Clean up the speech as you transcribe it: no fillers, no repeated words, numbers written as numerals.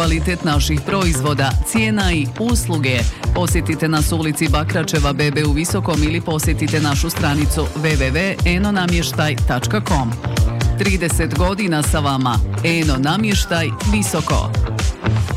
kvalitet naših proizvoda, cijena i usluge. Posjetite nas u ulici Bakračeva BB u Visokom ili posjetite našu stranicu www.enonamještaj.com. 30 godina sa vama. Eno Namještaj Visoko.